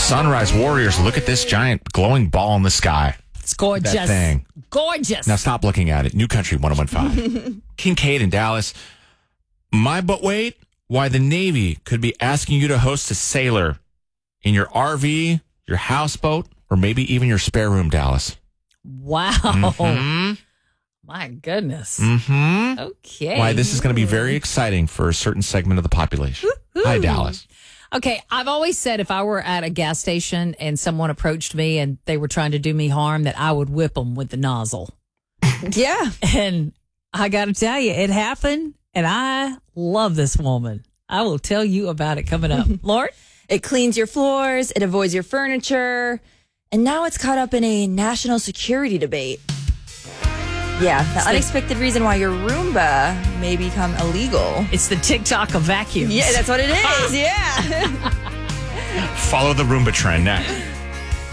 Sunrise Warriors, look at this giant glowing ball in the sky. It's gorgeous. That thing. Gorgeous. Now stop looking at it. New Country 101.5. Kincaid in Dallas. But wait, why the Navy could be asking you to host a sailor in your RV, your houseboat, or maybe even your spare room, Dallas. Wow. Mm-hmm. My goodness. Mm-hmm. Okay. Why this is going to be very exciting for a certain segment of the population. Hi, Dallas. Okay, I've always said if I were at a gas station and someone approached me and they were trying to do me harm, that I would whip them with the nozzle. Yeah. And I got to tell you, it happened, and I love this woman. I will tell you about it coming up. Lauren? It cleans your floors, it avoids your furniture, and now it's caught up in a national security debate. Yeah, the unexpected reason why your Roomba may become illegal. It's the TikTok of vacuums. Yeah, that's what it is. Yeah. Follow the Roomba trend next.